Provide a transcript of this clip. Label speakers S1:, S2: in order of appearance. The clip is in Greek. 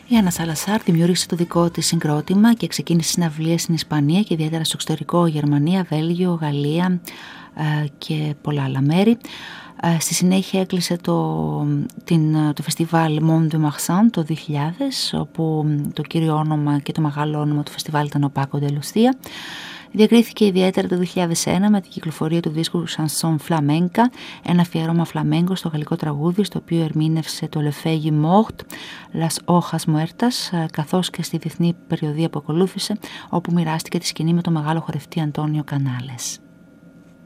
S1: Η Άννα Σαλασάρ δημιούργησε το δικό της συγκρότημα και ξεκίνησε συναυλίες στην Ισπανία και ιδιαίτερα στο εξωτερικό, Γερμανία, Βέλγιο, Γαλλία και πολλά άλλα μέρη. Στη συνέχεια έκλεισε το φεστιβάλ Monde de Marsan το 2000, όπου το κύριο όνομα και το μεγάλο όνομα του φεστιβάλ ήταν ο Πάκο ντε Λουσία. Διακρίθηκε ιδιαίτερα το 2001 με την κυκλοφορία του δίσκου Chanson Flamenca, ένα αφιέρωμα φλαμέγκο στο γαλλικό τραγούδι, στο οποίο ερμήνευσε το Le Feuille Morte, Las Hojas Muertas, καθώς και στη διεθνή περιοδία που ακολούθησε, όπου μοιράστηκε τη σκηνή με τον μεγάλο χορευτή Αντώνιο Κανάλες.